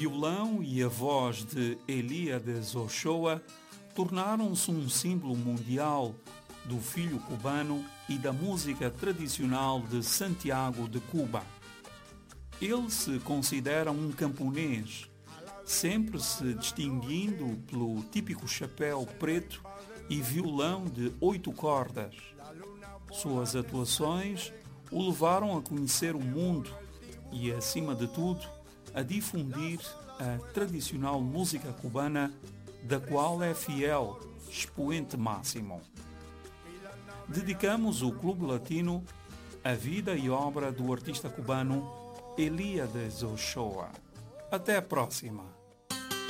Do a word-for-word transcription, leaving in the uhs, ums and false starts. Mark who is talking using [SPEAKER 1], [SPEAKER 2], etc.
[SPEAKER 1] violão e a voz de Elíades Ochoa tornaram-se um símbolo mundial do filho cubano e da música tradicional de Santiago de Cuba. Ele se considera um camponês, sempre se distinguindo pelo típico chapéu preto e violão de oito cordas. Suas atuações o levaram a conhecer o mundo e, acima de tudo, a difundir a tradicional música cubana, da qual é fiel expoente máximo. Dedicamos o Clube Latino à vida e obra do artista cubano Elíades Ochoa. Até a próxima!